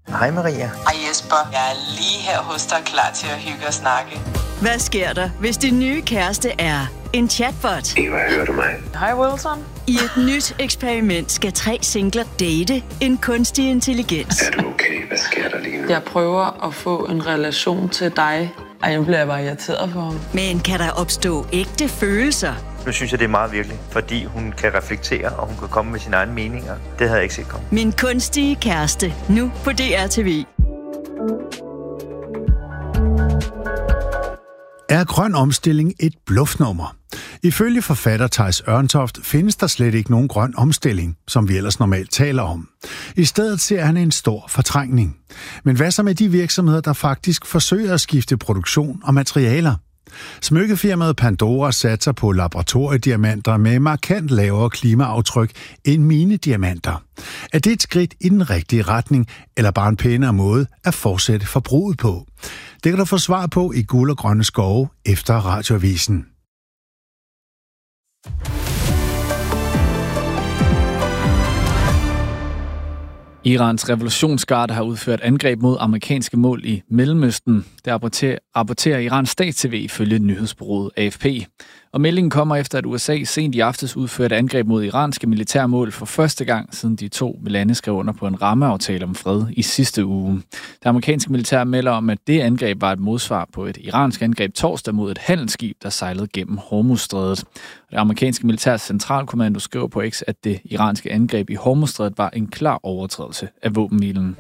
Hej Maria. Hej Jesper. Jeg er lige her hos dig, klar til at hygge og snakke. Hvad sker der, hvis din nye kæreste er en chatbot? Eva, hører du mig? Hej Wilson. I et nyt eksperiment skal 3 singler date en kunstig intelligens. Er du okay? Hvad sker der lige nu? Jeg prøver at få en relation til dig. Ej, nu bliver jeg bare irriteret på ham. Men kan der opstå ægte følelser? Nu synes jeg, det er meget virkeligt, fordi hun kan reflektere, og hun kan komme med sine egne meninger. Det havde jeg ikke set komme. Min kunstige kæreste, nu på DR TV. Er grøn omstilling et bluffnummer? Ifølge forfatter Theis Ørntoft findes der slet ikke nogen grøn omstilling, som vi ellers normalt taler om. I stedet ser han en stor fortrængning. Men hvad så med de virksomheder, der faktisk forsøger at skifte produktion og materialer? Smykkefirmaet Pandora satser på laboratoriediamanter med markant lavere klimaaftryk end minediamanter. Er det et skridt i den rigtige retning, eller bare en pænere måde at fortsætte forbruget på? Det kan du få svar på i Guld og Grønne Skove efter Radioavisen. Irans revolutionsgarde har udført angreb mod amerikanske mål i Mellemøsten. Det rapporterer Irans stats-TV ifølge nyhedsbureauet AFP. Og meldingen kommer efter, at USA sent i aftes udførte angreb mod iranske militærmål for første gang, siden de 2 lande skrev under på en rammeaftale om fred i sidste uge. Det amerikanske militær melder om, at det angreb var et modsvar på et iransk angreb torsdag mod et handelsskib, der sejlede gennem Hormuzstrædet. Det amerikanske militærs centralkommando skriver på X, at det iranske angreb i Hormuzstrædet var en klar overtrædelse af våbenhvilen.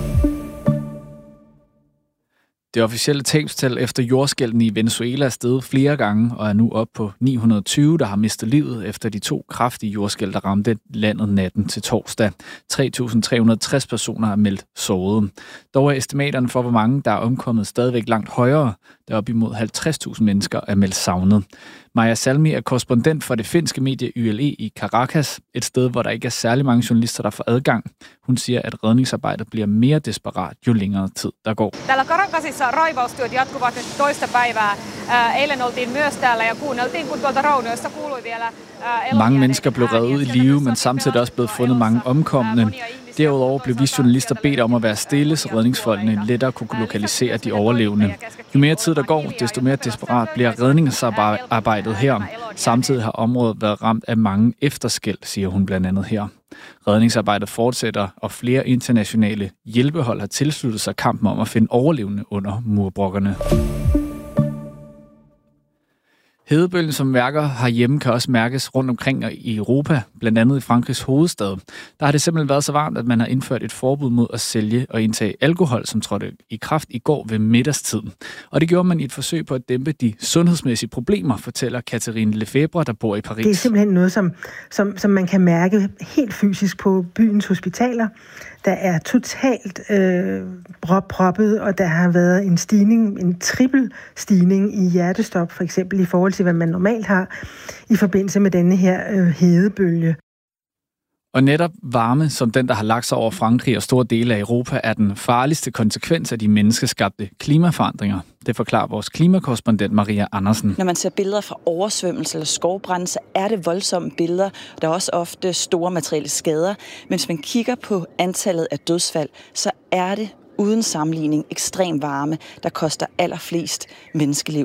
Det officielle tabstal efter jordskælven i Venezuela er steget flere gange og er nu op på 920, der har mistet livet efter de 2 kraftige jordskælv, der ramte landet natten til torsdag. 3.360 personer er meldt såret. Dog er estimaterne for, hvor mange der er omkommet, stadigvæk langt højere, der op imod 50.000 mennesker er meldt savnet. Maja Salmi er korrespondent for det finske medie YLE i Caracas, et sted, hvor der ikke er særlig mange journalister, der får adgang. Hun siger, at redningsarbejdet bliver mere desperat, jo længere tid der går. Täällä Caracasissa raivaustyöt jatkuvat nyt toista päivää. Eilen oltiin myös täällä ja kuunneltiin, kun tuolta raunioista kuului vielä mange mennesker blev reddet ud i live, men samtidig også blevet fundet mange omkomne. Derudover blev vi journalister bedt om at være stille, så redningsfolkene lettere kunne lokalisere de overlevende. Jo mere tid der går, desto mere desperat bliver redningsarbejdet her. Samtidig har området været ramt af mange efterskæld, siger hun blandt andet her. Redningsarbejdet fortsætter, og flere internationale hjælpehold har tilsluttet sig kampen om at finde overlevende under murbrokkerne. Hedebølgen, som mærker herhjemme, kan også mærkes rundt omkring i Europa, blandt andet i Frankrigs hovedstad. Der har det simpelthen været så varmt, at man har indført et forbud mod at sælge og indtage alkohol, som trådte i kraft i går ved middagstid. Og det gjorde man i et forsøg på at dæmpe de sundhedsmæssige problemer, fortæller Catherine Lefebvre, der bor i Paris. Det er simpelthen noget, som man kan mærke helt fysisk på byens hospitaler. Der er totalt proppet, og der har været en stigning, en trippel stigning i hjertestop, for eksempel i forhold til, hvad man normalt har i forbindelse med denne her hedebølge. Og netop varme, som den, der har lagt sig over Frankrig og store dele af Europa, er den farligste konsekvens af de menneskeskabte klimaforandringer. Det forklarer vores klimakorrespondent Maria Andersen. Når man ser billeder fra oversvømmelse eller skovbrand, så er det voldsomme billeder. Der er også ofte store materielle skader. Men hvis man kigger på antallet af dødsfald, så er det uden sammenligning ekstrem varme, der koster allerflest menneskeliv.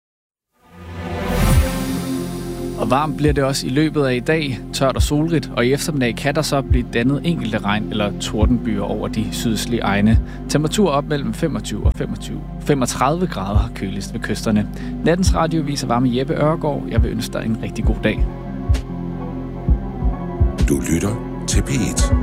Og varmt bliver det også i løbet af i dag, tørt og solrigt, og i eftermiddag kan der så blive dannet enkelte regn- eller tordenbyer over de sydøstlige egne. Temperatur op mellem 25 og 35 grader køligst ved kysterne. Nattens radioavis var med Jeppe Ørgaard. Jeg vil ønske dig en rigtig god dag. Du lytter til P1.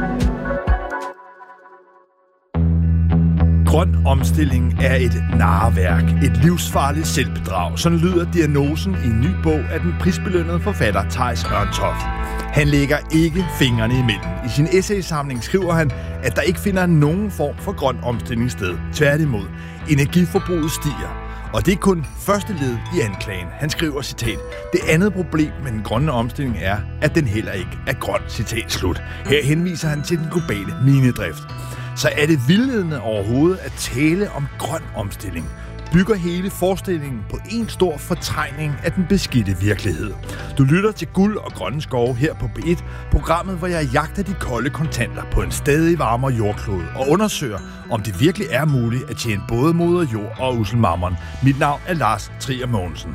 Grøn omstilling er et narreværk, et livsfarligt selvbedrag. Sådan lyder diagnosen i en ny bog af den prisbelønnede forfatter Theis Ørntoft. Han lægger ikke fingrene imellem. I sin essaysamling skriver han, at der ikke finder nogen form for grøn omstilling sted. Tværtimod, energiforbruget stiger. Og det er kun første led i anklagen. Han skriver, citat, det andet problem med den grønne omstilling er, at den heller ikke er grøn, citat slut. Her henviser han til den globale minedrift. Så er det vildledende overhovedet at tale om grøn omstilling. bygger hele forestillingen på en stor fortrængning af den beskidte virkelighed. Du lytter til Guld og Grønne Skove her på B1, programmet, hvor jeg jagter de kolde kontanter på en stadig varmere jordklode og undersøger, om det virkelig er muligt at tjene både moder jord og ussel mammon. Mit navn er Lars Trier Mogensen.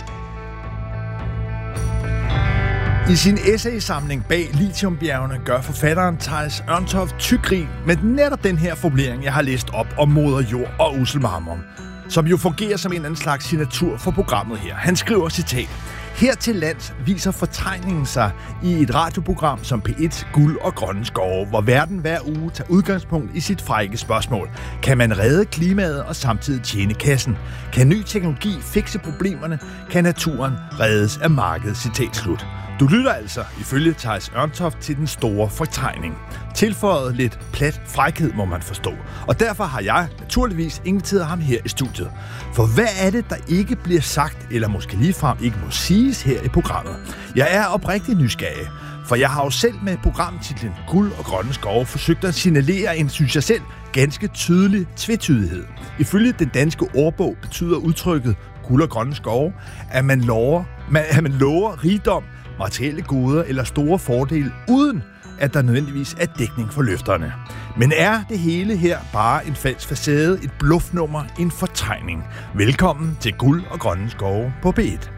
I sin essaysamling Bag Lithiumbjergene gør forfatteren Theis Ørntoft tyggrin med netop den her formulering, jeg har læst op om moder jord og ussel mammon, som jo fungerer som en anden slags signatur for programmet her. Han skriver, citat: "Her til lands viser fortegningen sig i et radioprogram som P1 Guld og Grønne Skove, hvor verden hver uge tager udgangspunkt i sit frække spørgsmål. Kan man redde klimaet og samtidig tjene kassen? Kan ny teknologi fikse problemerne? Kan naturen reddes af markedet?" Citat slut. Du lytter altså, ifølge Theis Ørntoft, til den store fortegning. Tilføjet lidt plat frækhed, må man forstå. Og derfor har jeg naturligvis inviteret ham her i studiet. For hvad er det, der ikke bliver sagt, eller måske ligefrem ikke må siges her i programmet? Jeg er oprigtig nysgerrig, for jeg har jo selv med programtitlen Guld og Grønne Skove forsøgt at signalere en, synes jeg selv, ganske tydelig tvetydighed. Ifølge den danske ordbog betyder udtrykket Guld og Grønne Skove, at man lover rigdom, materielle goder eller store fordele, uden at der nødvendigvis er dækning for løfterne. Men er det hele her bare en falsk facade, et bluffnummer, en fortegning? Velkommen til Guld og Grønne Skove på B1.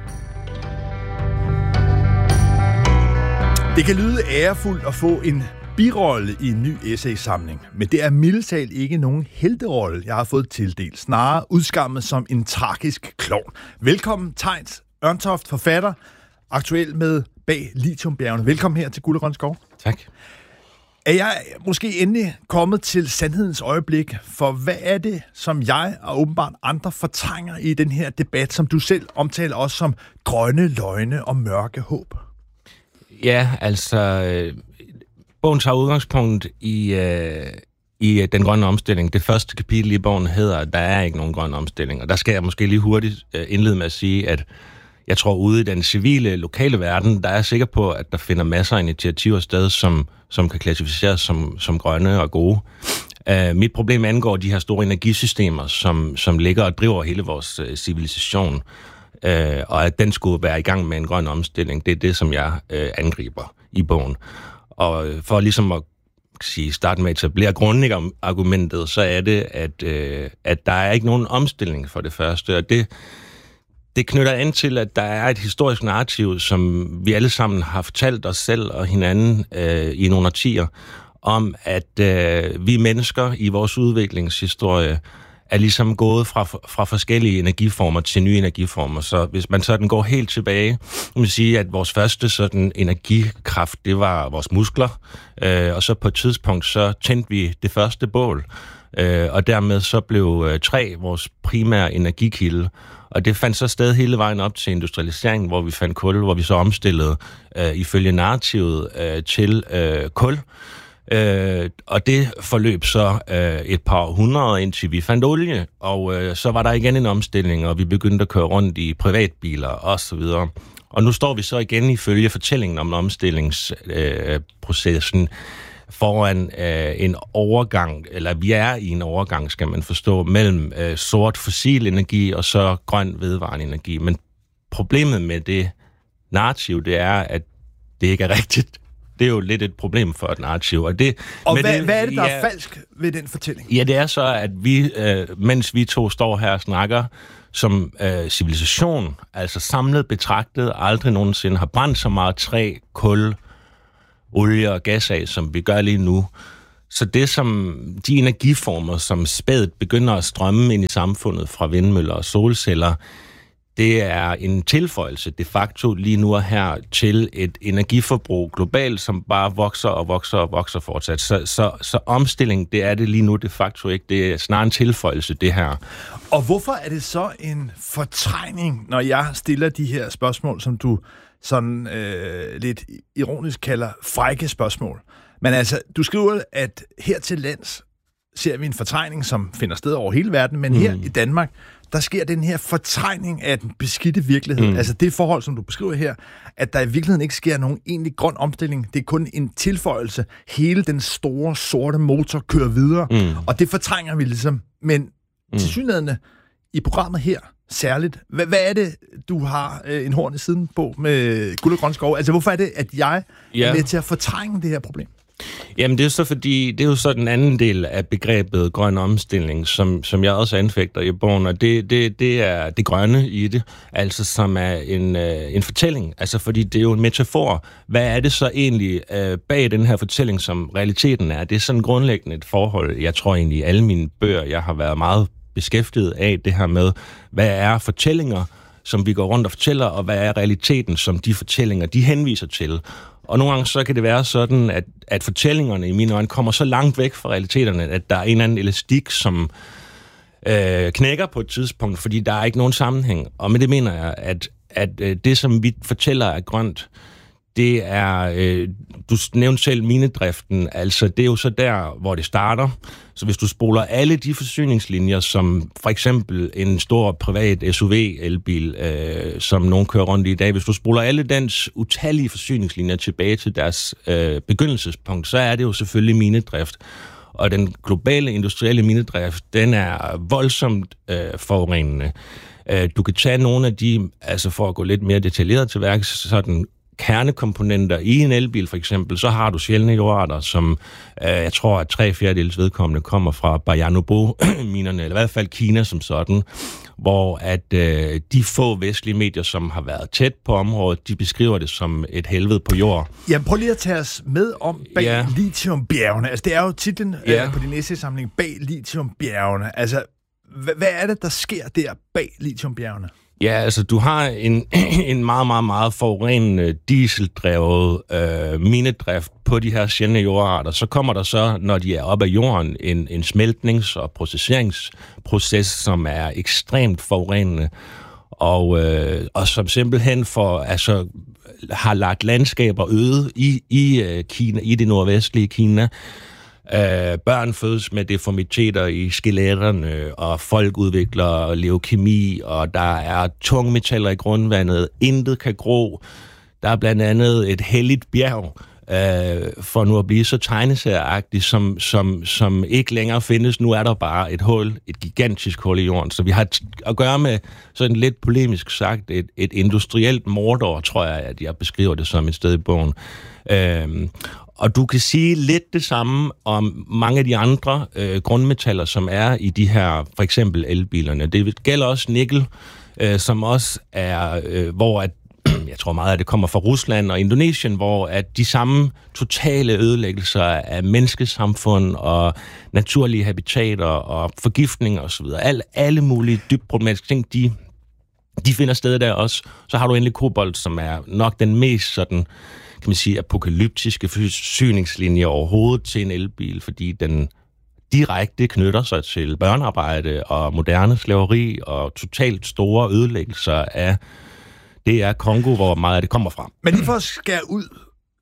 Det kan lyde ærefuldt at få en birolle i en ny essaysamling, men det er mildest talt ikke nogen helterolle, jeg har fået tildelt, snarere udskammet som en tragisk klovn. Velkommen, Theis Ørntoft, forfatter, aktuel med Bag Lithiumbjergene. Velkommen her til Guld og Grønne Skove. Tak. Er jeg måske endelig kommet til sandhedens øjeblik, for hvad er det, som jeg og åbenbart andre fortrænger i den her debat, som du selv omtaler også som grønne løgne og mørke håb? Ja, altså, bogen tager udgangspunkt i den grønne omstilling. Det første kapitel i bogen hedder, at der er ikke nogen grøn omstilling, og der skal jeg måske lige hurtigt indlede med at sige, at jeg tror, ude i den civile, lokale verden, der er jeg sikker på, at der finder masser af initiativer sted, som kan klassificeres som grønne og gode. Mit problem angår de her store energisystemer, som ligger og driver hele vores civilisation, og at den skulle være i gang med en grøn omstilling. Det er det, som jeg angriber i bogen. Og for ligesom at starte med at etablere grundargumentet, så er det, at der er ikke nogen omstilling for det første, og det knytter an til, at der er et historisk narrativ, som vi alle sammen har fortalt os selv og hinanden i nogle årtier, om at vi mennesker i vores udviklingshistorie er ligesom gået fra forskellige energiformer til nye energiformer. Så hvis man sådan går helt tilbage, kan man sige, at vores første sådan energikraft, det var vores muskler, og så på et tidspunkt, så tændte vi det første bål, og dermed så blev træ vores primære energikilde. Og det fandt så sted hele vejen op til industrialiseringen, hvor vi fandt kul, hvor vi så omstillede ifølge narrativet til kul. Og det forløb så et par århundreder, indtil vi fandt olie. Og så var der igen en omstilling, og vi begyndte at køre rundt i privatbiler osv. Og nu står vi så igen ifølge fortællingen om omstillingsprocessen foran en overgang, eller vi er i en overgang, skal man forstå, mellem sort fossil energi og så grøn vedvarende energi. Men problemet med det narrativ, det er, at det ikke er rigtigt. Det er jo lidt et problem for et narrativ. Og hvad er det, der er falsk ved den fortælling? Ja, det er så, at vi, mens vi to står her og snakker, som civilisation, altså samlet betragtet, aldrig nogensinde har brændt så meget træ, kul, olie og gas af, som vi gør lige nu. Så det som de energiformer, som spædet begynder at strømme ind i samfundet fra vindmøller og solceller, det er en tilføjelse de facto lige nu og her til et energiforbrug globalt, som bare vokser og vokser og vokser fortsat. Så omstilling, det er det lige nu de facto ikke. Det er snarere en tilføjelse, det her. Og hvorfor er det så en fortrængning, når jeg stiller de her spørgsmål, som du sådan lidt ironisk kalder frække spørgsmål? Men altså, du skriver, at her til lands ser vi en fortrængning, som finder sted over hele verden, men her i Danmark, der sker den her fortrængning af den beskidte virkelighed. Altså det forhold, som du beskriver her, at der i virkeligheden ikke sker nogen egentlig grøn omstilling. Det er kun en tilføjelse. Hele den store, sorte motor kører videre, og det fortrænger vi ligesom. Men tilsyneladende i programmet her særligt? Hvad er det, du har en horn i siden på med Guld og Grønne Skove? Altså, hvorfor er det, at jeg er med til at fortrænge det her problem? Jamen, det er så fordi, det er jo så den anden del af begrebet grøn omstilling, som jeg også anfægter i bogen, og det er det grønne i det, altså som er en fortælling, altså fordi det er jo en metafor. Hvad er det så egentlig bag den her fortælling, som realiteten er? Det er sådan grundlæggende et forhold, jeg tror egentlig i alle mine bøger, jeg har været meget beskæftiget af det her med, hvad er fortællinger, som vi går rundt og fortæller, og hvad er realiteten, som de fortællinger, de henviser til. Og nogle gange så kan det være sådan, at fortællingerne i mine øjne kommer så langt væk fra realiteterne, at der er en eller anden elastik, som knækker på et tidspunkt, fordi der er ikke nogen sammenhæng. Og med det mener jeg, at det, som vi fortæller er grønt, det er, du nævnte selv minedriften, altså det er jo så der, hvor det starter. Så hvis du spoler alle de forsyningslinjer, som for eksempel en stor privat SUV-elbil, som nogen kører rundt i dag, hvis du spoler alle dens utallige forsyningslinjer tilbage til deres begyndelsespunkt, så er det jo selvfølgelig minedrift. Og den globale industrielle minedrift, den er voldsomt forurenende. Du kan tage nogle af de, altså for at gå lidt mere detaljeret til værks, sådan kernekomponenter i en elbil for eksempel, så har du sjældne jordarter, som jeg tror, at 3/4 vedkommende kommer fra Bayanubo-minerne, eller i hvert fald Kina som sådan, hvor at de få vestlige medier, som har været tæt på området, de beskriver det som et helvede på jord. Ja, prøv lige at tage os med om bag lithiumbjergene. Altså, det er jo titlen på din essaysamling, Bag lithiumbjergene. Altså, hvad er det, der sker der bag lithiumbjergene? Ja, altså du har en meget, meget, meget forurenende dieseldrevet minedrift på de her sjældne jordarter. Så kommer der så, når de er oppe af jorden, en smeltnings- og processeringsproces, som er ekstremt forurenende, og som simpelthen har lagt landskaber øde i Kina, i det nordvestlige Kina. Børn fødes med deformiteter i skeletterne, og folk udvikler leukemi, og der er tungmetaller i grundvandet. Intet kan gro. Der er blandt andet et helligt bjerg, for nu at blive så tegneserieagtigt, som ikke længere findes. Nu er der bare et gigantisk hul i jorden. Så vi har at gøre med, sådan lidt polemisk sagt, et industrielt Mordor, tror jeg, at jeg beskriver det som et sted i bogen. Og du kan sige lidt det samme om mange af de andre grundmetaller, som er i de her, for eksempel elbilerne. Det gælder også nikkel, som også er, hvor at, jeg tror meget, at det kommer fra Rusland og Indonesien, hvor at de samme totale ødelæggelser af menneskesamfund og naturlige habitater og forgiftning og så videre, alle mulige dybt problematiske ting, de finder sted der også. Så har du endelig kobolt, som er nok den mest sådan, kan man sige, apokalyptiske forsyningslinje overhovedet til en elbil, fordi den direkte knytter sig til børnearbejde og moderne slaveri og totalt store ødelæggelser af det er Kongo, hvor meget af det kommer fra. Men lige for at skære ud,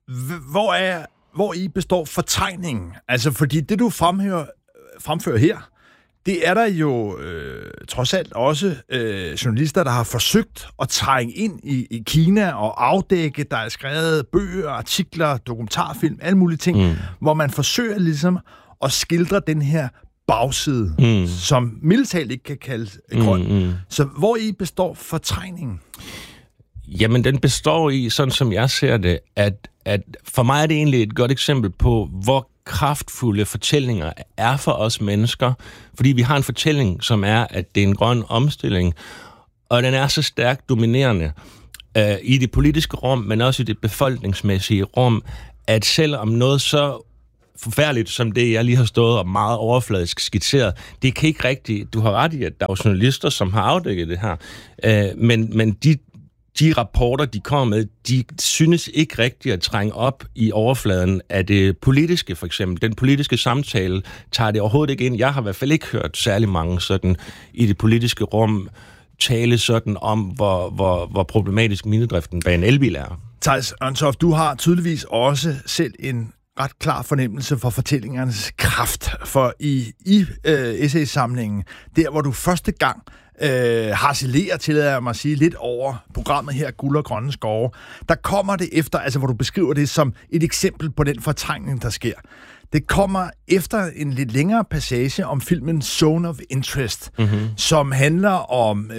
hvor i består fortrængningen? Altså, fordi det, du fremfører her, det er der jo trods alt også journalister, der har forsøgt at trænge ind i Kina og afdække. Der er skrevet bøger, artikler, dokumentarfilm, alle mulige ting, hvor man forsøger ligesom at skildre den her bagside, som mildt talt ikke kan kaldes grøn. Så hvor i består fortrængningen? Jamen, den består i, sådan som jeg ser det, at for mig er det egentlig et godt eksempel på, hvor kraftfulde fortællinger er for os mennesker, fordi vi har en fortælling, som er, at det er en grøn omstilling, og den er så stærkt dominerende i det politiske rum, men også i det befolkningsmæssige rum, at selvom noget så forfærdeligt som det, jeg lige har stået og meget overfladisk skitseret, det kan ikke rigtigt. Du har ret i, at der er journalister, som har afdækket det her, men de rapporter, de kommer med, de synes ikke rigtigt at trænge op i overfladen af det politiske, for eksempel. Den politiske samtale tager det overhovedet ikke ind. Jeg har i hvert fald ikke hørt særlig mange sådan i det politiske rum tale sådan om, hvor problematisk minedriften bag en elbil er. Theis Ørntoft, du har tydeligvis også selv en ret klar fornemmelse for fortællingernes kraft. For i essaysamlingen, der hvor du første gang harcelerer, tillader jeg mig at sige, lidt over programmet her, Guld og Grønne Skove, der kommer det efter, altså hvor du beskriver det som et eksempel på den fortrængning, der sker. Det kommer efter en lidt længere passage om filmen Zone of Interest, som handler om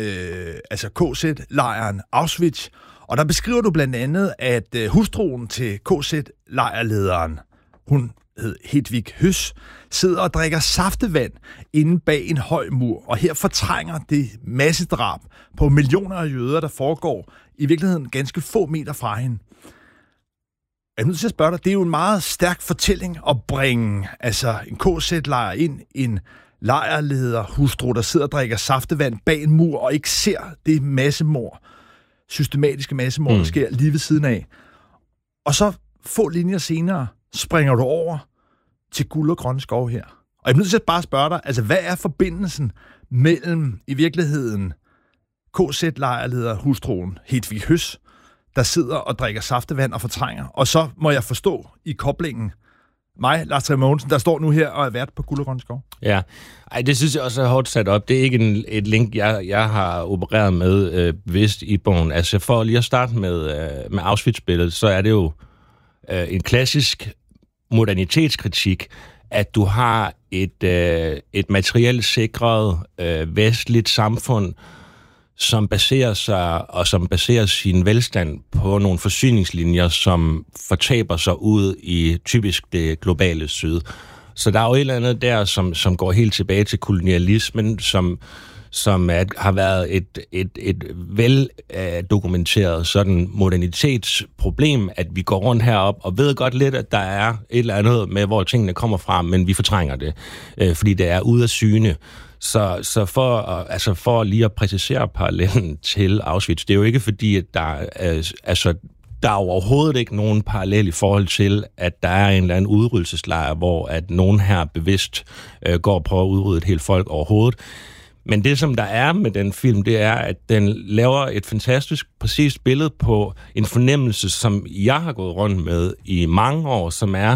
KZ-lejren Auschwitz. Og der beskriver du blandt andet, at hustruen til KZ-lejrlederen, hun hed Hedvig Høss, sidder og drikker saftevand inde bag en høj mur. Og her fortrænger det massedrab på millioner af jøder, der foregår i virkeligheden ganske få meter fra hende. Jeg er nødt til at spørge dig, det er jo en meget stærk fortælling at bringe en KZ-lejr ind, en lejrleder hustru, der sidder og drikker saftevand bag en mur og ikke ser det massemord, systematiske massemord, der sker lige ved siden af. Og så få linjer senere springer du over til guld og grønne skov her. Og jeg er nødt til at bare spørge dig, hvad er forbindelsen mellem i virkeligheden KZ-lejrleder hustruen Hedvig Høss, der sidder og drikker saftevand og fortrænger, og så må jeg forstå i koblingen mig, Lars Trier Mogensen, der står nu her og er vært på Guld og Grønne Skov. Ja, det synes jeg også er hårdt sat op. Det er ikke et link, jeg har opereret med bevidst i bogen. Altså for lige at starte med Auschwitz-billedet, så er det jo en klassisk modernitetskritik, at du har et materielt sikret vestligt samfund, som baserer sig og som baserer sin velstand på nogle forsyningslinjer, som fortaber sig ud i typisk det globale syd. Så der er jo et eller andet der, som går helt tilbage til kolonialismen, som har været et veldokumenteret sådan modernitetsproblem, at vi går rundt herop og ved godt lidt, at der er et eller andet med, hvor tingene kommer fra, men vi fortrænger det, fordi det er ude af syne. Så for lige at præcisere parallellen til Auschwitz, det er jo ikke fordi, at der er overhovedet ikke nogen parallel i forhold til, at der er en eller anden udryddelseslejr, hvor at nogen her bevidst går på at udrydde et helt folk overhovedet. Men det, som der er med den film, det er, at den laver et fantastisk præcist billede på en fornemmelse, som jeg har gået rundt med i mange år, som er,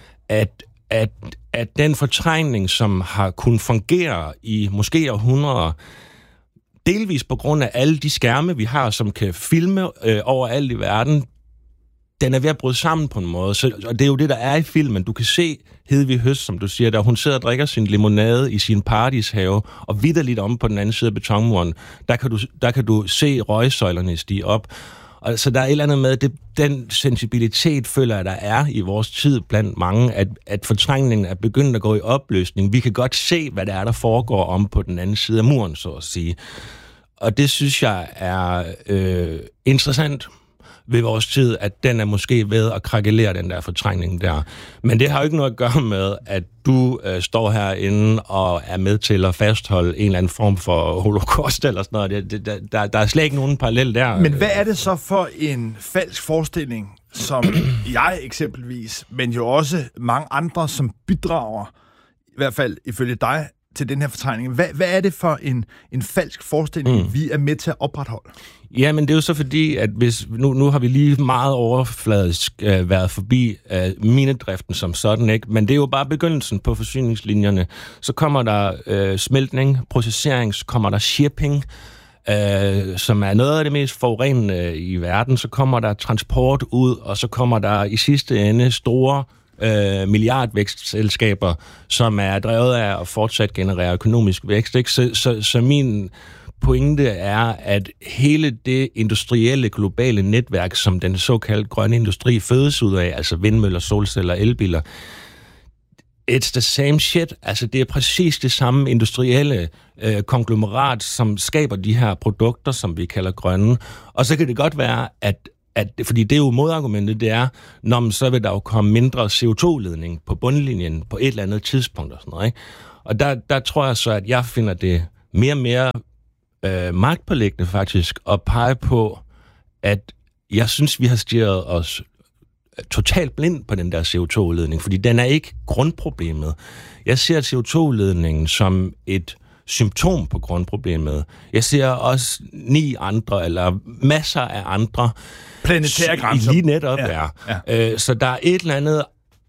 at den fortrængning, som har kunnet fungere i måske århundreder, delvis på grund af alle de skærme, vi har, som kan filme overalt i verden, den er ved at bryde sammen på en måde. Og det er jo det, der er i filmen. Du kan se Hedvig Høss, som du siger, der hun sidder og drikker sin limonade i sin paradishave, og vitterligt om på den anden side af betonmuren, der kan du se røgsøjlerne stige op. Og så der er et eller andet med, den sensibilitet, føler jeg, der er i vores tid blandt mange, at fortrængningen er begyndt at gå i opløsning. Vi kan godt se, hvad der er, der foregår om på den anden side af muren, så at sige. Og det synes jeg er interessant ved vores tid, at den er måske ved at krakelere den der fortrængning der. Men det har jo ikke noget at gøre med, at du står herinde og er med til at fastholde en eller anden form for holocaust eller sådan noget. Der er slet ikke nogen parallel der. Men hvad er det så for en falsk forestilling, som jeg eksempelvis, men jo også mange andre, som bidrager, i hvert fald ifølge dig, til den her fortrængning. Hvad er det for en falsk forestilling, vi er med til at opretholde? Ja, men det er jo så fordi, at hvis nu har vi lige meget overfladisk været forbi minedriften som sådan, ikke? Men det er jo bare begyndelsen på forsyningslinjerne. Så kommer der smeltning, processering, så kommer der shipping, som er noget af det mest forurenende i verden. Så kommer der transport ud, og så kommer der i sidste ende store milliardvækstselskaber, som er drevet af at fortsat generere økonomisk vækst. Ikke? Så min pointe er, at hele det industrielle globale netværk, som den såkaldte grønne industri fødes ud af, altså vindmøller, solceller, elbiler, it's the same shit. Altså det er præcis det samme industrielle konglomerat, som skaber de her produkter, som vi kalder grønne. Og så kan det godt være, at fordi det er jo modargumentet, det er, så vil der jo komme mindre CO2-ledning på bundlinjen på et eller andet tidspunkt og sådan noget, ikke? Og der tror jeg så, at jeg finder det mere og mere magtpåliggende faktisk at pege på, at jeg synes, vi har stirret os totalt blind på den der CO2-ledning, fordi den er ikke grundproblemet. Jeg ser CO2-ledningen som et symptom på grundproblemet. Jeg ser også 9 andre, eller masser af andre planetære grænser. Lige netop, ja. Så der er et eller andet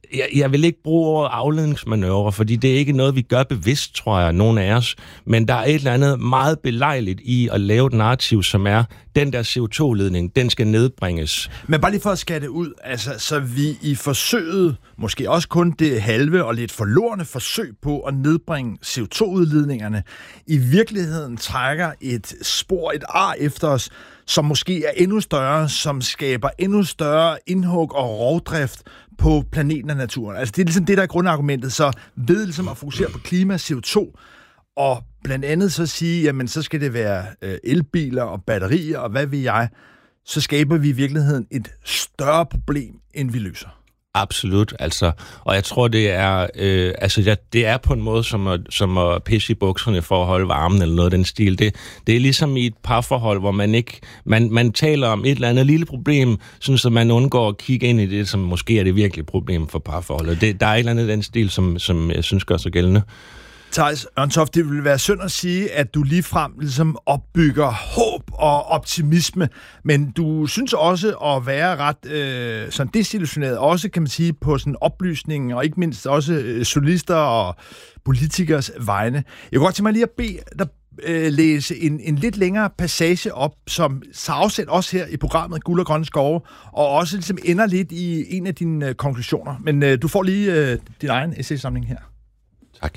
Jeg vil ikke bruge ordet afledningsmanøvre, fordi det er ikke noget, vi gør bevidst, tror jeg, nogen af os. Men der er et eller andet meget belejligt i at lave et narrativ, som er, den der CO2-ledning, den skal nedbringes. Men bare lige for at skære det ud, altså, så vi i forsøget, måske også kun det halve og lidt forlorne forsøg på at nedbringe CO2-udledningerne, i virkeligheden trækker et spor, et ar efter os, som måske er endnu større, som skaber endnu større indhug og rovdrift på planeten og naturen. Altså det er ligesom det, der er grundargumentet. Så ved ligesom at fokusere på klima, CO2, og blandt andet så sige, jamen så skal det være elbiler og batterier, og hvad ved jeg, så skaber vi i virkeligheden et større problem, end vi løser. Absolut, altså. Og jeg tror, det er, det er på en måde som at pisse i bukserne for at holde varmen, eller noget af den stil. Det er ligesom i et parforhold, hvor man taler om et eller andet lille problem, sådan så man undgår at kigge ind i det, som måske er det virkelige problem for parforholdet. Der er et eller andet af den stil, som jeg synes gør sig gældende. Theis Ørntoft, det vil være synd at sige, at du ligefrem ligesom opbygger håb og optimisme, men du synes også at være ret sådan desillusioneret, også kan man sige på sådan oplysningen, og ikke mindst også journalister og politikers vegne. Jeg kunne godt tænke mig lige at bede dig læse en lidt længere passage op, som tager afsæt også her i programmet Guld og Grønne Skove, og også ligesom ender lidt i en af dine konklusioner. Men du får lige din egen essaysamling her. Tak.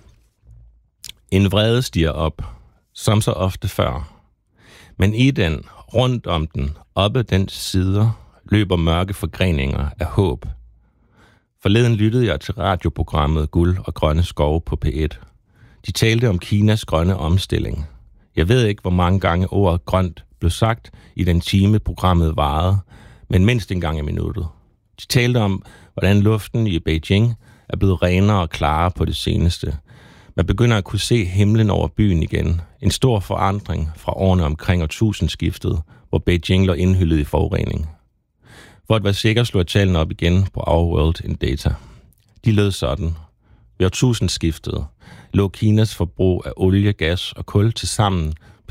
En vrede stiger op, som så ofte før. Men i den, rundt om den, oppe dens sider, løber mørke forgreninger af håb. Forleden lyttede jeg til radioprogrammet Guld og Grønne Skove på P1. De talte om Kinas grønne omstilling. Jeg ved ikke, hvor mange gange ordet grønt blev sagt i den time, programmet varede, men mindst en gang i minuttet. De talte om, hvordan luften i Beijing er blevet renere og klarere på det seneste. Man begynder at kunne se himlen over byen igen. En stor forandring fra årene omkring årtusindskiftet, hvor Beijing lå indhyllet i forurening. For at være sikker slog jeg tallene op igen på Our World in Data. De lød sådan. Ved årtusindskiftet lå Kinas forbrug af olie, gas og kul til sammen på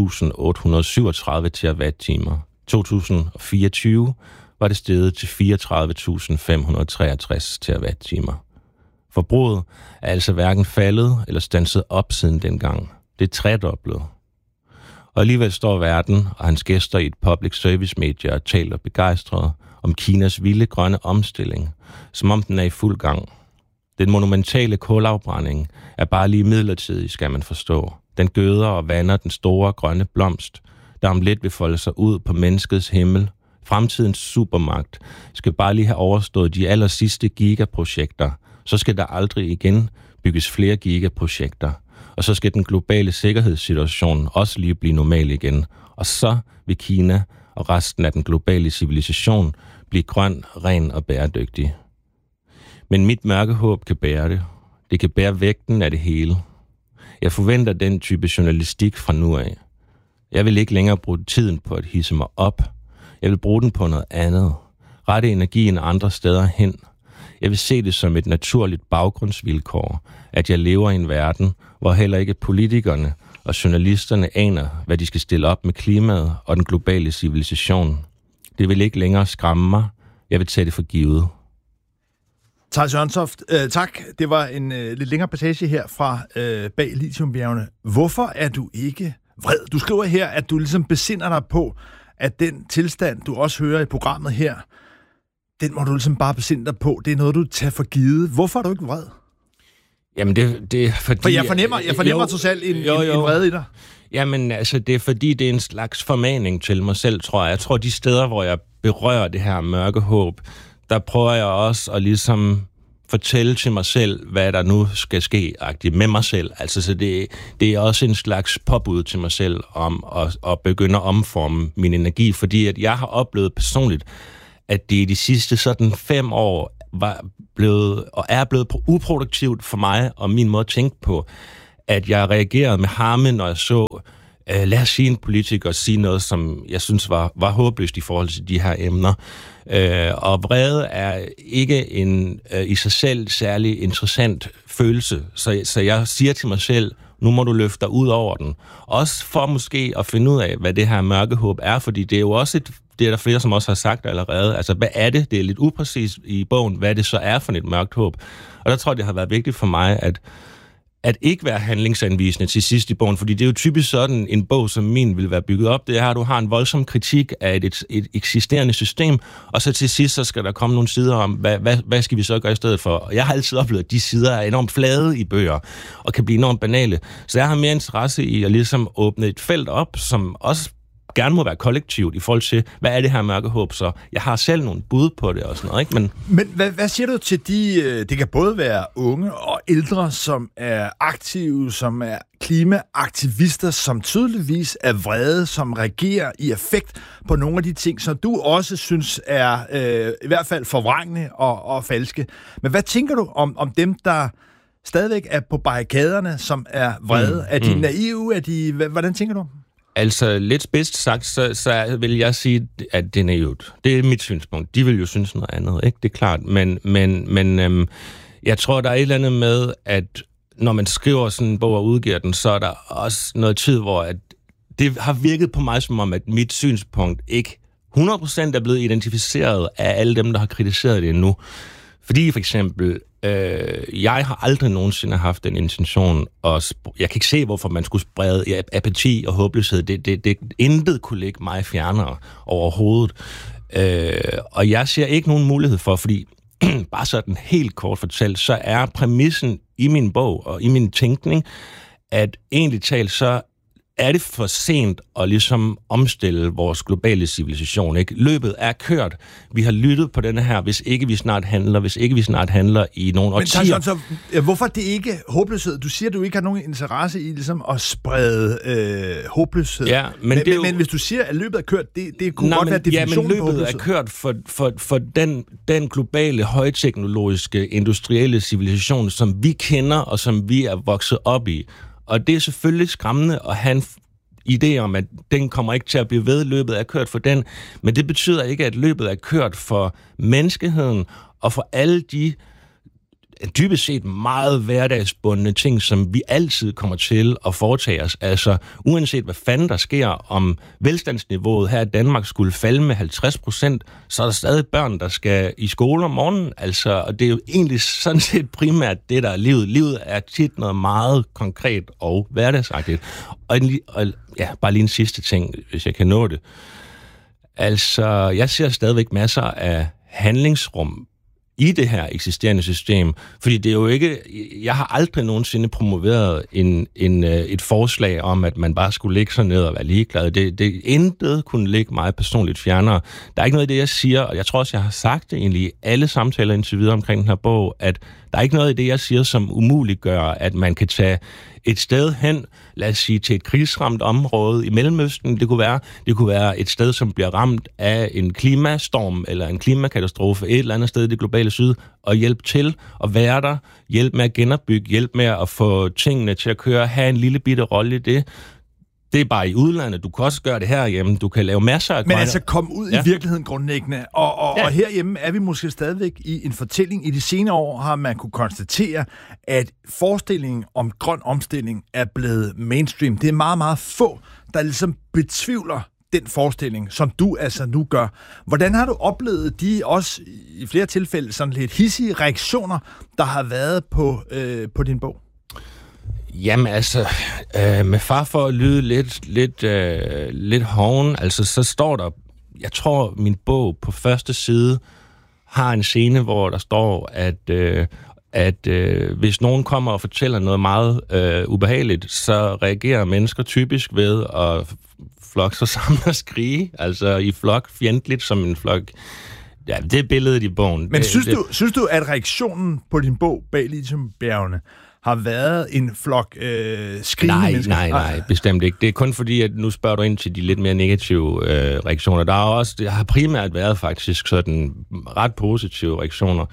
10.837 terawatt-timer. 2024 var det steget til 34.563 terawatt-timer. Forbruget er altså hverken faldet eller standset op siden dengang. Det er tredoblet. Og alligevel står verden og hans gæster i et public service medie og taler begejstret om Kinas vilde grønne omstilling, som om den er i fuld gang. Den monumentale kulafbrænding er bare lige midlertidig, skal man forstå. Den gøder og vander den store grønne blomst, der om lidt vil folde sig ud på menneskets himmel. Fremtidens supermagt skal bare lige have overstået de aller sidste gigaprojekter, så skal der aldrig igen bygges flere gigaprojekter. Og så skal den globale sikkerhedssituation også lige blive normal igen. Og så vil Kina og resten af den globale civilisation blive grøn, ren og bæredygtig. Men mit mørke håb kan bære det. Det kan bære vægten af det hele. Jeg forventer den type journalistik fra nu af. Jeg vil ikke længere bruge tiden på at hisse mig op. Jeg vil bruge den på noget andet. Rette energien andre steder hen. Jeg vil se det som et naturligt baggrundsvilkår, at jeg lever i en verden, hvor heller ikke politikerne og journalisterne aner, hvad de skal stille op med klimaet og den globale civilisation. Det vil ikke længere skræmme mig. Jeg vil tage det for givet. Theis Ørntoft, tak. Det var en lidt længere passage her fra bag Lithiumbjergene. Hvorfor er du ikke vred? Du skriver her, at du ligesom besinder dig på, at den tilstand, du også hører i programmet her, den må du ligesom bare besinde dig på. Det er noget, du tager for givet. Hvorfor er du ikke vred? Jamen, det er fordi... For jeg fornemmer totalt en vrede i dig. Jamen, altså, det er fordi, det er en slags formaning til mig selv, tror jeg. Jeg tror, de steder, hvor jeg berører det her mørke håb, der prøver jeg også at ligesom fortælle til mig selv, hvad der nu skal ske med mig selv. Altså, så det er også en slags påbud til mig selv om at begynde at omforme min energi, fordi at jeg har oplevet personligt, at det i de sidste sådan 5 år er blevet uproduktivt for mig og min måde at tænke på, at jeg reagerede med harme, når jeg så, lad os sige en politiker sige noget, som jeg synes var håbløst i forhold til de her emner. Og vrede er ikke en i sig selv særlig interessant følelse, så jeg siger til mig selv, nu må du løfte dig ud over den. Også for måske at finde ud af, hvad det her mørke håb er, fordi det er jo også et det er der flere, som også har sagt allerede. Altså, hvad er det? Det er lidt upræcist i bogen, hvad det så er for et mørkt håb. Og der tror jeg, det har været vigtigt for mig, at ikke være handlingsanvisende til sidst i bogen, fordi det er jo typisk sådan, en bog som min vil være bygget op. Det er, at du har en voldsom kritik af et eksisterende system, og så til sidst, så skal der komme nogle sider om, hvad skal vi så gøre i stedet for? Og jeg har altid oplevet, at de sider er enormt flade i bøger, og kan blive enormt banale. Så jeg har mere interesse i at ligesom åbne et felt op, som også gerne må være kollektivt i forhold til, hvad er det her mørke håb så? Jeg har selv nogle bud på det og sådan noget, ikke? Men hvad siger du til det kan både være unge og ældre, som er aktive, som er klimaaktivister, som tydeligvis er vrede, som reagerer i affekt på nogle af de ting, som du også synes er i hvert fald forvrængende og falske. Men hvad tænker du om dem, der stadigvæk er på barrikaderne, som er vrede? Er de naive? Hvordan tænker du? Altså, lidt spidst sagt, så vil jeg sige, at det er naivt. Det er mit synspunkt. De vil jo synes noget andet, ikke? Det er klart. Men jeg tror, der er et eller andet med, at når man skriver sådan en bog og udgiver den, så er der også noget tid, hvor at det har virket på mig som om, at mit synspunkt ikke 100% er blevet identificeret af alle dem, der har kritiseret det endnu. Fordi for eksempel, jeg har aldrig nogensinde haft den intention, og jeg kan ikke se, hvorfor man skulle sprede apati og håbløshed. Det intet kunne ligge mig fjernere overhovedet. Og jeg ser ikke nogen mulighed for, fordi bare sådan helt kort fortalt, så er præmissen i min bog og i min tænkning, at egentlig talt så er det for sent at ligesom omstille vores globale civilisation, ikke? Løbet er kørt. Vi har lyttet på denne her, hvis ikke vi snart handler i nogle årtier. Så hvorfor det ikke håbløshed? Du siger, at du ikke har nogen interesse i ligesom at sprede håbløshed. Ja, men hvis du siger, at løbet er kørt, det kunne godt være definitionen på håbløshed. Ja, men løbet er kørt for den globale, højteknologiske, industrielle civilisation, som vi kender og som vi er vokset op i. Og det er selvfølgelig skræmmende at have en idé om, at den kommer ikke til at blive ved, løbet er kørt for den, men det betyder ikke, at løbet er kørt for menneskeheden og for alle de dybest set meget hverdagsbundne ting, som vi altid kommer til at foretage os. Altså, uanset hvad fanden der sker, om velstandsniveauet her i Danmark skulle falde med 50%, så er der stadig børn, der skal i skole om morgenen. Altså, og det er jo egentlig sådan set primært det, der er livet. Livet er tit noget meget konkret og hverdagsagtigt. Og bare lige en sidste ting, hvis jeg kan nå det. Altså, jeg ser stadigvæk masser af handlingsrum i det her eksisterende system, fordi det er jo ikke, jeg har aldrig nogensinde promoveret et forslag om, at man bare skulle ligge sig ned og være ligeglad. Det intet kunne ligge mig personligt fjernere. Der er ikke noget i det, jeg siger, og jeg tror også, jeg har sagt det egentlig i alle samtaler indtil videre omkring den her bog, at der er ikke noget i det, jeg siger, som umuliggør, at man kan tage et sted hen, lad os sige, til et krigsramt område i Mellemøsten. Det kunne være et sted, som bliver ramt af en klimastorm eller en klimakatastrofe et eller andet sted i det globale syd, og hjælpe til at være der, hjælpe med at genopbygge, hjælpe med at få tingene til at køre, have en lille bitte rolle i det. Det er bare i udlandet. Du kan også gøre det herhjemme. Du kan lave masser af... Men altså kom ud i virkeligheden grundlæggende. Og herhjemme er vi måske stadigvæk i en fortælling. I de senere år har man kunne konstatere, at forestillingen om grøn omstilling er blevet mainstream. Det er meget, meget få, der ligesom betvivler den forestilling, som du altså nu gør. Hvordan har du oplevet de også i flere tilfælde sådan lidt hissige reaktioner, der har været på din bog? Jamen altså, med far for at lyde lidt hoven, altså så står der, jeg tror min bog på første side har en scene, hvor der står, at hvis nogen kommer og fortæller noget meget ubehageligt, så reagerer mennesker typisk ved at flokke sig sammen og skrige, altså i flok, fjendtligt som en flok. Ja, det er billedet i bogen. Men synes du, at reaktionen på din bog, Bag Lithiumbjergene, har været en flok skrigende mennesker? Nej, bestemt ikke. Det er kun fordi, at nu spørger du ind til de lidt mere negative reaktioner. Der har primært været faktisk sådan ret positive reaktioner.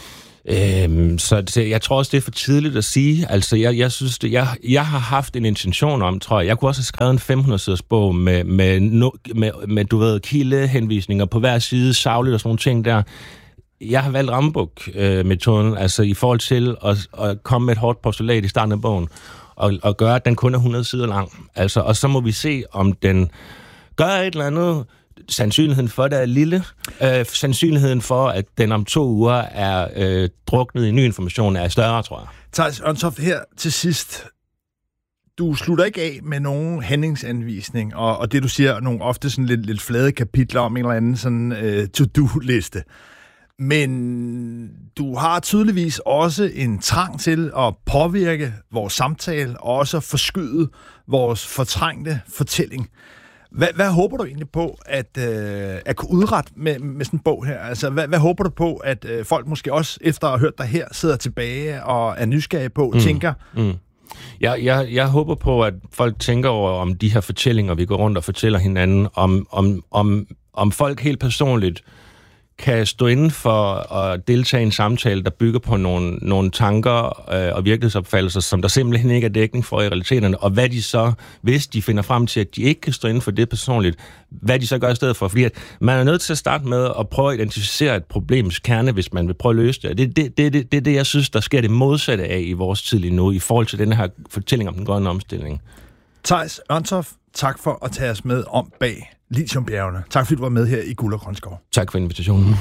Så jeg tror også, det er for tidligt at sige. Altså, jeg synes, jeg har haft en intention om, tror jeg. Jeg kunne også have skrevet en 500-siders bog med du ved, kildehenvisninger på hver side, sagligt og sådan nogle ting der. Jeg har valgt Rambuk-metoden, altså i forhold til at komme med et hårdt postulat i starten af bogen, og gøre, at den kun er 100 sider lang. Altså, og så må vi se, om den gør et eller andet sandsynligheden for det er lille. Sandsynligheden for, at den om 2 uger er druknet i ny information, er større, tror jeg. Theis Ørntoft, her til sidst. Du slutter ikke af med nogen handlingsanvisning, og det, du siger, nogle ofte sådan lidt flade kapitler om en eller anden sådan to-do-liste. Men du har tydeligvis også en trang til at påvirke vores samtale, og også at forskyde vores fortrængte fortælling. Hvad håber du egentlig på at kunne udrette med sådan en bog her? Altså, hvad håber du på, at folk måske også, efter at have hørt dig her, sidder tilbage og er nysgerrige på, tænker... Jeg håber på, at folk tænker over om de her fortællinger, vi går rundt og fortæller hinanden, om folk helt personligt kan stå inden for at deltage i en samtale, der bygger på nogle tanker og virkelighedsopfattelser, som der simpelthen ikke er dækning for i realiteterne, og hvad de så, hvis de finder frem til, at de ikke kan stå inden for det personligt, hvad de så gør i stedet for. Fordi at man er nødt til at starte med at prøve at identificere et problems kerne, hvis man vil prøve at løse det. Det er det, jeg synes, der sker det modsatte af i vores tid lige nu, i forhold til den her fortælling om den grønne omstilling. Theis Ørntoft, tak for at tage os med om bag Lithiumbjergene. Tak fordi du var med her i Guld og Grøn Skov. Tak for invitationen.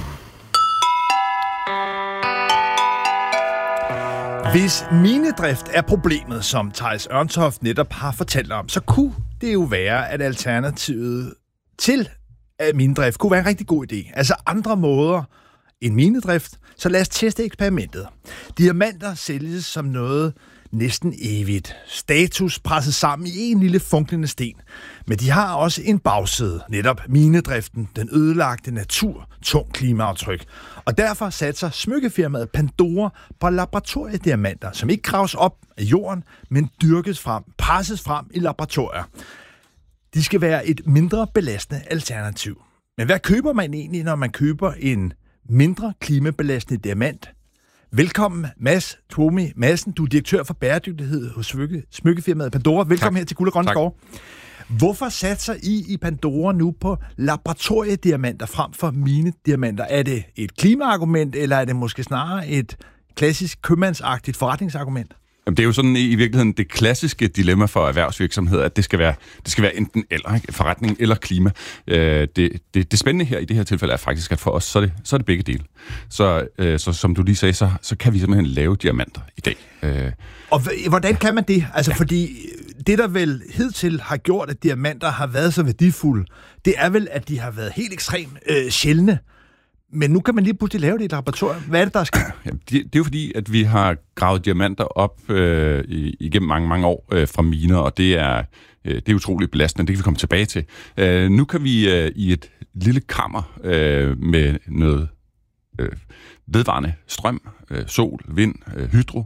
Hvis minedrift er problemet, som Theis Ørntoft netop har fortalt om, så kunne det jo være, at alternativet til minedrift kunne være en rigtig god idé. Altså andre måder end minedrift, så lad os teste eksperimentet. Diamanter sælges som noget næsten evigt. Status presset sammen i en lille funklende sten. Men de har også en bagside, netop minedriften, den ødelagte natur, tung klimaaftryk. Og derfor satser smykkefirmaet Pandora på laboratoriediamanter, som ikke graves op af jorden, men dyrkes frem, presses frem i laboratorier. De skal være et mindre belastende alternativ. Men hvad køber man egentlig, når man køber en mindre klimabelastende diamant? Velkommen, Mads Twomi Madsen. Du er direktør for bæredygtighed hos smykkefirmaet Pandora. Velkommen her til Guld og Grøn Skov. Hvorfor satser I Pandora nu på laboratoriediamanter frem for minediamanter? Er det et klimaargument, eller er det måske snarere et klassisk købmandsagtigt forretningsargument? Det er jo sådan i virkeligheden det klassiske dilemma for erhvervsvirksomheder, at det skal være enten eller, ikke? Forretning eller klima. Det spændende her i det her tilfælde er faktisk, at for os, så er det begge dele. Så som du lige sagde, så kan vi simpelthen lave diamanter i dag. Og hvordan kan man det? Altså, fordi det, der vel hidtil har gjort, at diamanter har været så værdifulde, det er vel, at de har været helt ekstremt sjældne. Men nu kan man lige pludselig lave det i et laboratorium. Hvad er det, der sker? Det er jo fordi, at vi har gravet diamanter op igennem mange år fra miner, og det er utroligt belastende. Det kan vi komme tilbage til. Nu kan vi i et lille kammer med noget vedvarende strøm, sol, vind, hydro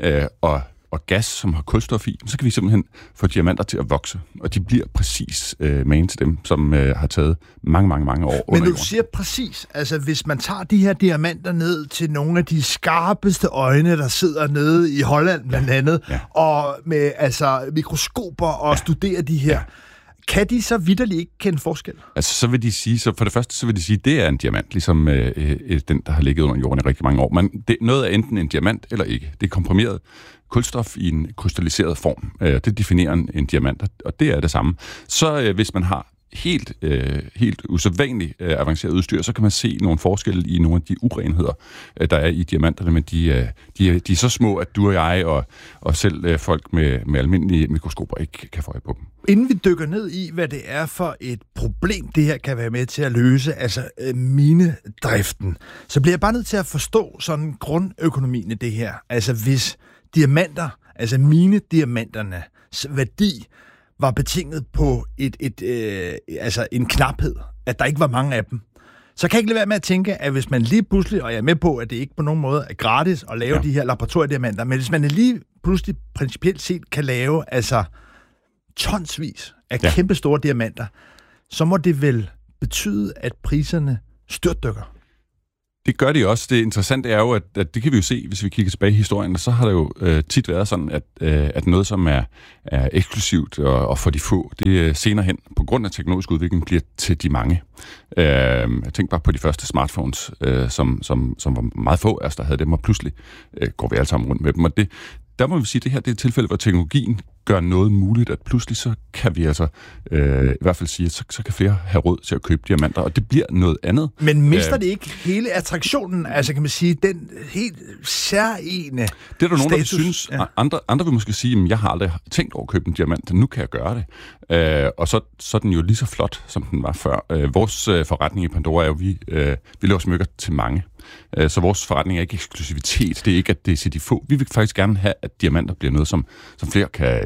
og gas, som har kulstof i, så kan vi simpelthen få diamanter til at vokse. Og de bliver præcis magen til dem, som har taget mange år under jorden. Men du siger præcis, altså hvis man tager de her diamanter ned til nogle af de skarpeste øjne, der sidder nede i Holland blandt andet, og med mikroskoper og studerer de her, kan de så vitterligt ikke kende forskel? Altså, så vil de sige, for det første, at det er en diamant, ligesom den, der har ligget under jorden i rigtig mange år. Men noget er enten en diamant eller ikke. Det er komprimeret kulstof i en krystalliseret form. Det definerer en diamant, og det er det samme. Så hvis man har helt usædvanligt avanceret udstyr, så kan man se nogle forskelle i nogle af de urenheder, der er i diamanterne, men de er så små, at du og jeg og selv folk med almindelige mikroskoper ikke kan få øje på dem. Inden vi dykker ned i, hvad det er for et problem, det her kan være med til at løse, altså minedriften, så bliver jeg bare nødt til at forstå sådan grundøkonomien i det her. Altså hvis diamanter, altså minediamanternes værdi var betinget på en knaphed, at der ikke var mange af dem, så kan jeg ikke lade være med at tænke, at hvis man lige pludselig, og jeg er med på, at det ikke på nogen måde er gratis at lave de her laboratoriediamanter, men hvis man lige pludselig principielt set kan lave tonsvis af kæmpe store diamanter, så må det vel betyde, at priserne styrtdykker. Det gør det også. Det interessante er jo, at det kan vi jo se, hvis vi kigger tilbage i historien, så har det jo tit været sådan, at noget, som er eksklusivt og for de få, det senere hen, på grund af teknologisk udvikling, bliver til de mange. Jeg tænker bare på de første smartphones, som var meget få af os, der havde dem, og pludselig går vi alle sammen rundt med dem. Og der må vi sige, at det her det er et tilfælde, hvor teknologien gør noget muligt, at pludselig så kan vi altså i hvert fald sige, at så kan flere have råd til at købe diamanter, og det bliver noget andet. Men mister det ikke hele attraktionen? Altså kan man sige, den helt særlige det er der nogen, der synes. Ja. Andre vil måske sige, at jeg har aldrig tænkt over at købe en diamant, nu kan jeg gøre det. Og så er den jo lige så flot, som den var før. Vores forretning i Pandora er jo, vi laver smykker til mange. Så vores forretning er ikke eksklusivitet. Det er ikke, at det er til de få. Vi vil faktisk gerne have, at diamanter bliver noget, som flere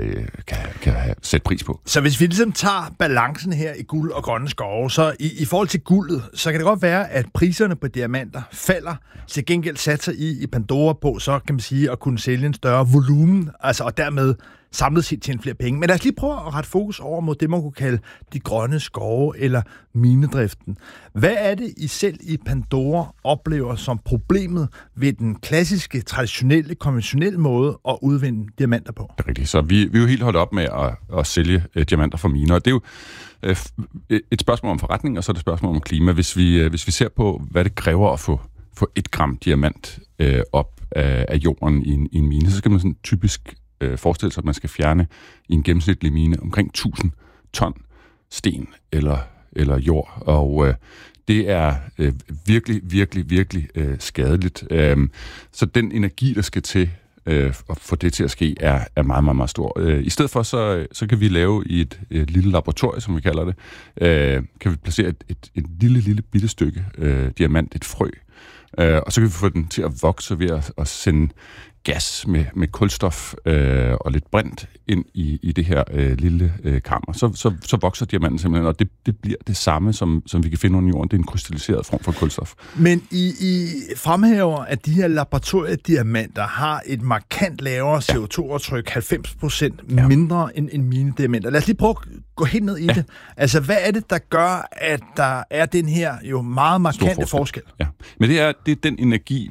kan sætte pris på. Så hvis vi ligesom tager balancen her i guld og grønne skove, så i forhold til guldet, så kan det godt være, at priserne på diamanter falder. Til gengæld satser i Pandora på, så kan man sige, at kunne sælge en større volumen, altså og dermed samlet set tjene flere penge. Men lad os lige prøve at rette fokus over mod det, man kunne kalde de grønne skove eller minedriften. Hvad er det, I selv i Pandora oplever som problemet ved den klassiske, traditionelle, konventionelle måde at udvinde diamanter på? Det er rigtigt. Så vi er jo helt holdt op med at sælge diamanter fra miner. Og det er jo et spørgsmål om forretning, og så er det et spørgsmål om klima. Hvis vi ser på, hvad det kræver at få 1 gram diamant op af jorden i en mine, så skal man sådan typisk forestille sig, at man skal fjerne i en gennemsnitlig mine omkring 1000 ton sten eller jord. Og det er virkelig skadeligt. Så den energi, der skal til at få det til at ske, er meget, meget, meget stor. I stedet for, så kan vi lave i et lille laboratorium, som vi kalder det, kan vi placere et lille bitte stykke diamant, et frø, og så kan vi få den til at vokse ved at sende gas med kulstof og lidt brint ind i det her lille kammer. Så vokser diamanten simpelthen, og det bliver det samme, som vi kan finde under jorden. Det er en krystalliseret form for kulstof. Men I fremhæver, at de her laboratoriediamanter har et markant lavere CO2-aftryk, 90% mindre end minediamanter. Lad os lige prøve at gå helt ned i det. Altså, hvad er det, der gør, at der er den her jo meget markante forskel? Ja, men det er den energi,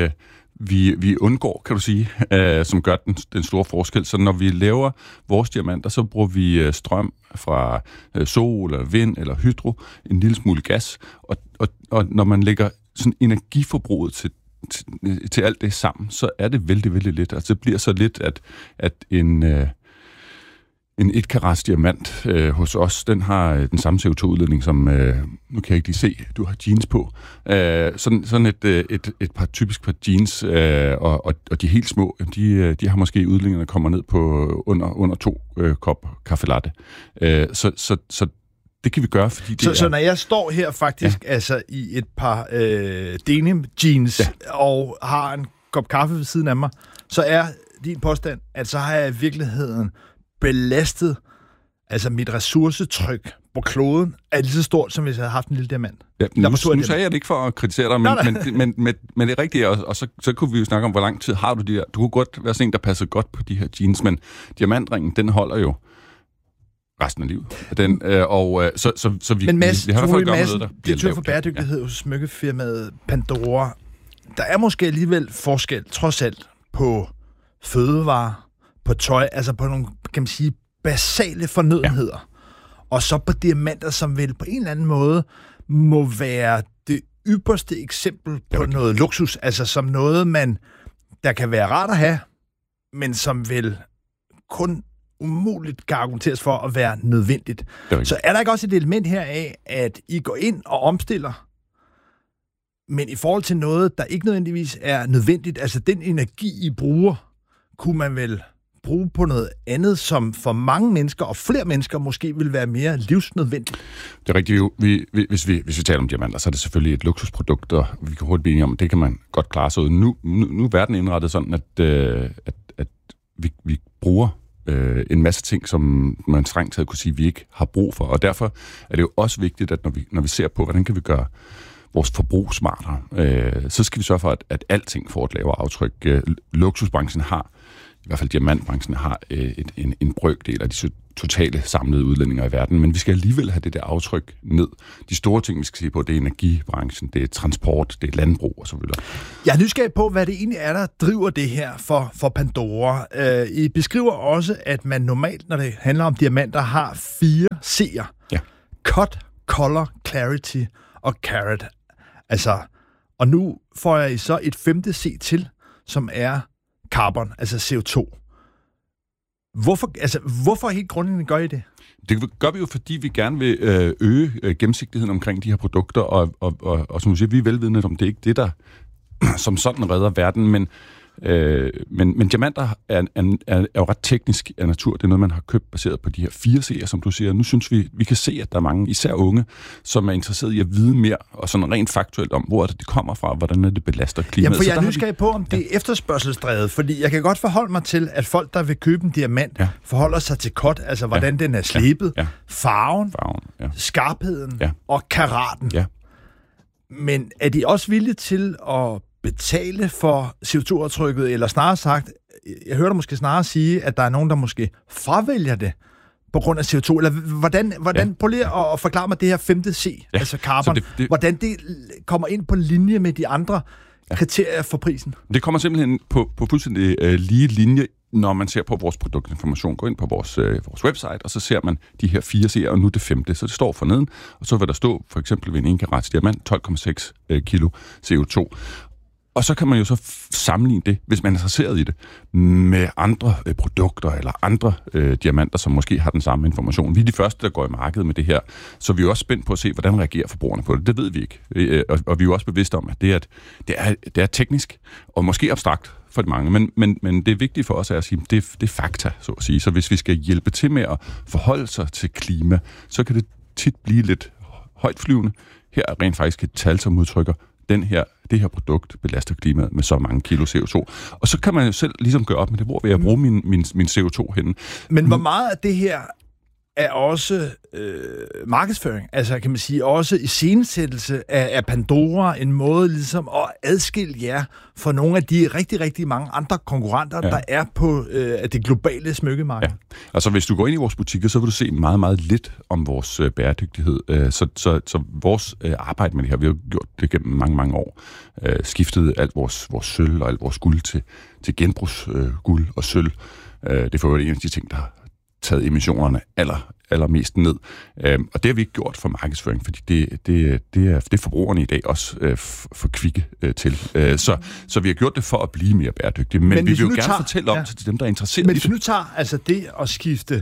vi undgår, kan du sige, som gør den store forskel. Så når vi laver vores diamanter, så bruger vi strøm fra sol, eller vind, eller hydro, en lille smule gas, og når man lægger sådan energiforbruget til alt det sammen, så er det vældig lidt. Altså det bliver så lidt, at en 1 karats diamant hos os, den har den samme CO2-udledning som, nu kan jeg ikke lige se, du har jeans på, sådan et typisk par jeans, og de helt små, de har måske udledninger, der kommer ned på under 2 kop kaffe latte. Så det kan vi gøre, fordi det så når jeg står her faktisk altså i et par denim jeans og har en kop kaffe ved siden af mig, så er din påstand, at så har jeg i virkeligheden belastet, altså mit ressourcetryk på kloden er lige så stort, som hvis jeg havde haft en lille diamant. Ja, nu sagde jeg det ikke for at kritisere dig, men det er rigtigt, og så kunne vi jo snakke om, hvor lang tid har du de her. Du kunne godt være sådan en, der passer godt på de her jeans, men diamantringen, den holder jo resten af livet. Så vi men Mads, vi har i hvert fald gøre noget, der direktør for bæredygtighed hos smykkefirmaet Pandora. Der er måske alligevel forskel, trods alt, på fødevarer, på tøj, altså på nogle, kan man sige, basale fornødenheder. Og så på diamanter, som vel på en eller anden måde må være det ypperste eksempel på noget luksus, altså som noget, der kan være rart at have, men som vel kun umuligt kan argumenteres for at være nødvendigt. Så er der ikke også et element her af, at I går ind og omstiller, men i forhold til noget, der ikke nødvendigvis er nødvendigt, altså den energi, I bruger, kunne man vel bruge på noget andet, som for mange mennesker og flere mennesker måske vil være mere livsnødvendigt. Det er rigtigt. Hvis vi taler om diamanter, så er det selvfølgelig et luksusprodukt, og vi kan hurtigt blive enige om, det kan man godt klare sig ud. Nu er verden indrettet sådan, at vi bruger en masse ting, som man strengt taget kunne sige, vi ikke har brug for. Og derfor er det jo også vigtigt, at når vi ser på, hvordan kan vi gøre vores forbrug smartere, så skal vi sørge for, at alting får et lavere aftryk. Luksusbranchen har, i hvert fald diamantbranchen har en brøkdel af de totale samlede udledninger i verden, men vi skal alligevel have det der aftryk ned. De store ting, vi skal se på, det er energibranchen, det er transport, det er landbrug osv. Jeg er nysgerrig på, hvad det egentlig er, der driver det her for Pandora. I beskriver også, at man normalt, når det handler om diamanter, har 4 C'er. Ja. Cut, color, clarity og carat. Altså, og nu får jeg så et 5. C til, som er carbon, altså CO2. Hvorfor helt grundlæggende gør I det? Det gør vi jo, fordi vi gerne vil øge gennemsigtigheden omkring de her produkter, og som du siger, vi er velvidende om, det er ikke det, der som sådan redder verden, men diamanter er jo ret teknisk af natur. Det er noget, man har købt baseret på de her 4 C'er, som du siger. Nu synes vi kan se, at der er mange, især unge, som er interesseret i at vide mere, og sådan rent faktuelt om, hvor det kommer fra, hvordan det belaster klimaet. Jamen, for jeg er nysgerrig på, om det er efterspørgselsdrevet, fordi jeg kan godt forholde mig til, at folk, der vil købe en diamant, forholder sig til cut, altså hvordan den er slebet, farven, skarpheden og karaten. Ja. Men er de også villige til at betale for CO2-aftrykket, eller snarere sagt, jeg hørte måske snarere sige, at der er nogen, der måske fravælger det på grund af CO2, eller hvordan prøv lige at forklare mig det her 5. C, altså carbon, hvordan det kommer ind på linje med de andre kriterier for prisen? Det kommer simpelthen på fuldstændig lige linje, når man ser på vores produktinformation. Gå ind på vores website, og så ser man de her 4 C'er, og nu det 5. Så det står forneden, og så vil der stå for eksempel ved en 1 karats diamant 12,6 kilo CO2. Og så kan man jo så sammenligne det, hvis man er interesseret i det, med andre produkter eller andre diamanter, som måske har den samme information. Vi er de første, der går i markedet med det her, så vi er også spændt på at se, hvordan reagerer forbrugerne på det. Det ved vi ikke. Og vi er jo også bevidste om, at det er teknisk og måske abstrakt for de mange, men det er vigtigt for os at sige, det er fakta, så at sige. Så hvis vi skal hjælpe til med at forholde sig til klima, så kan det tit blive lidt højtflyvende. Her er rent faktisk et tal, som udtrykker, det her produkt belaster klimaet med så mange kilo CO2. Og så kan man jo selv ligesom gøre op med det, hvor vil jeg bruge min CO2 henne. Men hvor meget af det her er også markedsføring? Altså kan man sige også iscenesættelse af Pandora, en måde ligesom at adskille jer fra nogle af de rigtig, rigtig mange andre konkurrenter, der er på det globale smykkemarked? Ja. Altså hvis du går ind i vores butikker, så vil du se meget, meget lidt om vores bæredygtighed. Så vores arbejde med det her, vi har gjort det gennem mange, mange år. Skiftet alt vores sølv og alt vores guld til genbrugsguld og sølv. Det er en af de ting, der har taget emissionerne allermest ned. Og det har vi ikke gjort for markedsføring, fordi det er forbrugerne i dag også for kvikke til. Så vi har gjort det for at blive mere bæredygtige. Men vi vil jo gerne fortælle om til dem, der er interesseret i det. Men hvis nu tager altså det at skifte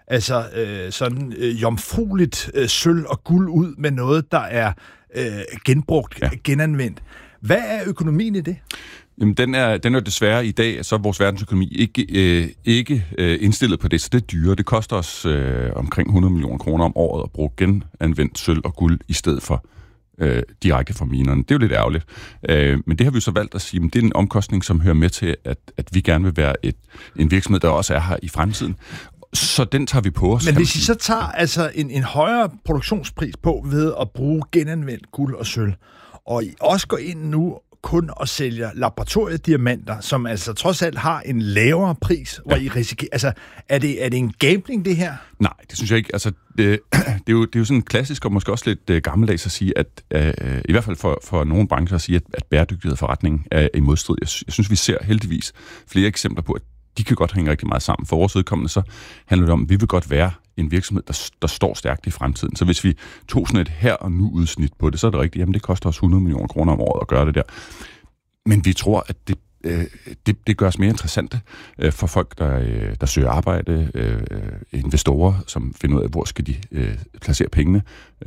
sådan jomfrueligt sølv og guld ud med noget, der er genbrugt, genanvendt. Hvad er økonomien i det? Jamen, den er desværre i dag, så er vores verdensøkonomi ikke indstillet på det, så det er dyre. Det koster os omkring 100 millioner kroner om året at bruge genanvendt sølv og guld i stedet for direkte fra minerne. Det er jo lidt ærgerligt. Men det har vi så valgt at sige, at det er en omkostning, som hører med til, at vi gerne vil være en virksomhed, der også er her i fremtiden. Så den tager vi på os. Men hvis I så tager altså en højere produktionspris på ved at bruge genanvendt guld og sølv, og I også går ind nu kun og sælger laboratoriediamanter, som altså trods alt har en lavere pris, hvor I risikerer... Altså, er det en gambling, det her? Nej, det synes jeg ikke. Altså, det er jo sådan klassisk og måske også lidt gammeldags at sige, at i hvert fald for nogle brancher at sige, at bæredygtighed forretning er i modstrid. Jeg synes, vi ser heldigvis flere eksempler på, at de kan godt hænge rigtig meget sammen. For vores vedkommende så handler det om, at vi vil godt være en virksomhed, der står stærkt i fremtiden. Så hvis vi tog sådan et her og nu udsnit på det, så er det rigtigt, jamen det koster os 100 millioner kroner om året at gøre det der. Men vi tror, at det gør os mere interessante for folk, der søger arbejde, investorer, som finder ud af, hvor skal de placere pengene,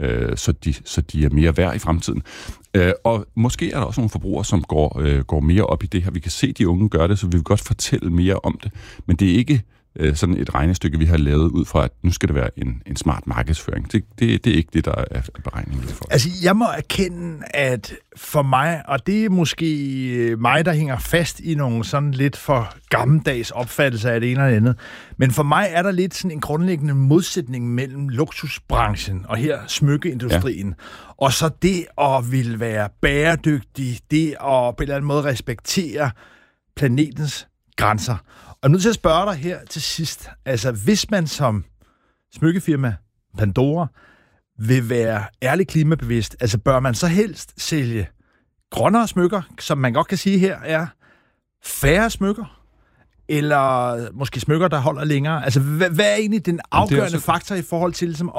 så de er mere værd i fremtiden. Og måske er der også nogle forbrugere, som går mere op i det her. Vi kan se, at de unge gør det, så vi vil godt fortælle mere om det. Men det er ikke sådan et regnestykke, vi har lavet ud fra, at nu skal det være en smart markedsføring. Det er ikke det, der er beregningen for. Altså, jeg må erkende, at for mig, og det er måske mig, der hænger fast i nogle sådan lidt for gammeldags opfattelser af det ene eller andet, men for mig er der lidt sådan en grundlæggende modsætning mellem luksusbranchen og her smykkeindustrien, og så det at ville være bæredygtig, det at på en eller anden måde respektere planetens grænser. Og jeg er nødt til at spørge dig her til sidst, altså hvis man som smykkefirma Pandora vil være ærlig klimabevidst, altså bør man så helst sælge grønnere smykker, som man godt kan sige her er færre smykker, eller måske smykker, der holder længere? Altså hvad er egentlig den afgørende faktor i forhold til ligesom